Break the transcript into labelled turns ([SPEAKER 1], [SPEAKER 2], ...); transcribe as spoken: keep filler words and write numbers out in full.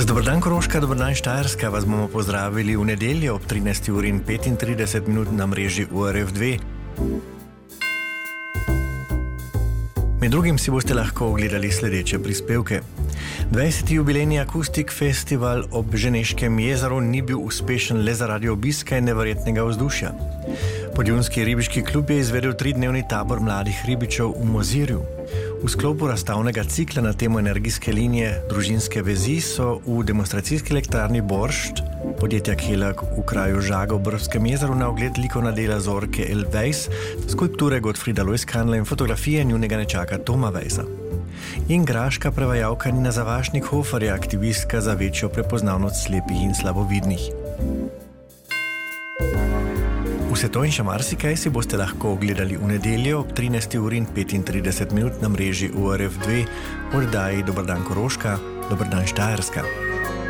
[SPEAKER 1] Dober dan Koroška, dober dan Štajerska, vas bomo pozdravili v nedeljo ob trinajsti uri in petintrideset minut na mreži U R F dve. Med drugim si boste lahko ogledali sledeče prispevke. dvajseti jubilejni Akustik festival ob Ženeškem jezeru ni bil uspešen le zaradi obiska in neverjetnega vzdušja. Podjunski ribiški klub je izvedel tridnevni tabor mladih ribičev v Mozirju. V sklopu razstavnega cikla na temo energijske linije družinske vezi so v demonstracijski elektrarni Boršt podjetja Kelak v kraju Žaga v Brskem jezeru na ogled likovna dela Zorke L. Weiss, skulpture Gottfrieda Loiskanla in fotografije njunega nečaka Toma Weissa. In graška prevajalka Nina Zavašnik-Hofer je aktivistka za večjo prepoznavnost slepih in slabovidnih. Vse to in še marsikaj si boste lahko ogledali v nedeljo ob trinajsti uri in petintrideset minut na mreži U R F dve v oddaji Dober dan Koroška, dober dan Štajerska.